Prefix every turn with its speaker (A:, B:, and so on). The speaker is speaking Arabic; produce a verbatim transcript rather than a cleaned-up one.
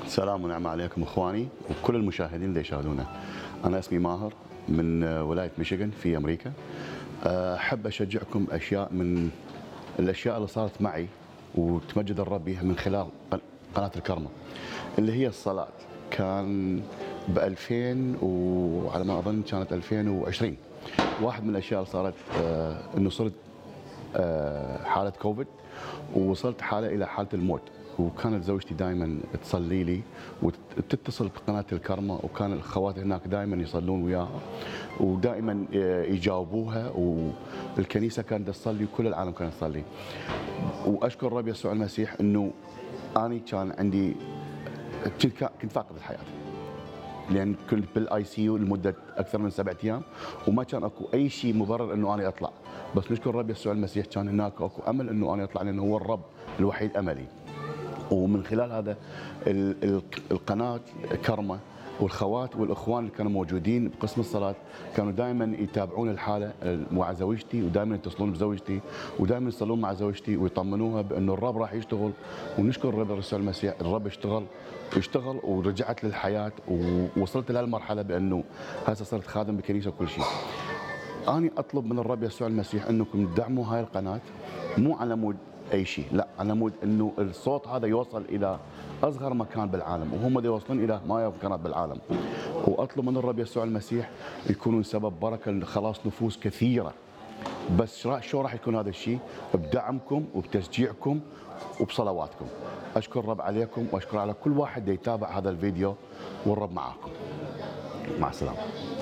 A: سلام ونعمة عليكم اخواني وكل المشاهدين اللي يشاهدونا. انا اسمي ماهر من ولاية ميشيغان في امريكا. احب اشجعكم اشياء من الاشياء اللي صارت معي وتمجد الرب بها من خلال قناة الكرمة، اللي هي الصلاة. كان ب ألفين وعلى ما اظن كانت ألفين وعشرين، واحد من الاشياء اللي صارت انه صرت حالة كوفيد ووصلت حالة الى حالة الموت، وكانت زوجتي دائما تصلي لي وتتصل بقناه الكرمه، وكان الاخوات هناك دائما يصلون وياها ودائما يجاوبوها، والكنيسه كانت تصلي وكل العالم كان يصلي. واشكر الرب يسوع المسيح انه اني كان عندي كنت كنت فاقد الحياه، لان كنت بالاي سي يو لمده اكثر من سبعة ايام وما كان اكو اي شيء مبرر انه انا اطلع، بس نشكر الرب يسوع المسيح كان هناك اكو امل انه انا اطلع، لانه هو الرب الوحيد املي. ومن خلال هذا القناة كرمة والخوات والإخوان اللي كانوا موجودين بقسم الصلاة كانوا دائما يتابعون الحالة مع زوجتي، ودائما يتصلون بزوجتي ودائما يصلون مع زوجتي ويطمنوها بأنه الرب راح يشتغل. ونشكر الرب يسوع المسيح، الرب اشتغل اشتغل ورجعت للحياة، ووصلت لهالمرحلة بأنه هسه صرت خادم بكنيسة وكل شيء. أنا أطلب من الرب يسوع المسيح أنكم تدعموا هاي القناة، مو على مود اي شيء، لا، على مود انه الصوت هذا يوصل الى اصغر مكان بالعالم، وهم اللي يوصلون الى ما مكانات بالعالم. واطلب من الرب يسوع المسيح يكونون سبب بركه لخلاص نفوس كثيره. بس شو راح يكون هذا الشيء؟ بدعمكم وبتشجيعكم وبصلواتكم. اشكر الرب عليكم واشكر على كل واحد يتابع هذا الفيديو، والرب معاكم. مع السلامه.